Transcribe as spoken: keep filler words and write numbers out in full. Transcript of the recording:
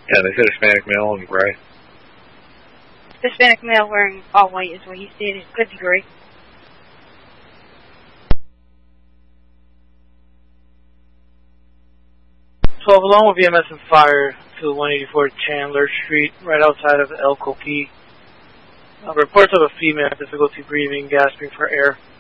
Yeah, they said Hispanic male and gray. Hispanic male wearing all white is what he stated. Could be gray. twelve, along with E M S and fire to one eighty-four Chandler Street, right outside of El Coqui. Uh, reports of a female with difficulty breathing, gasping for air.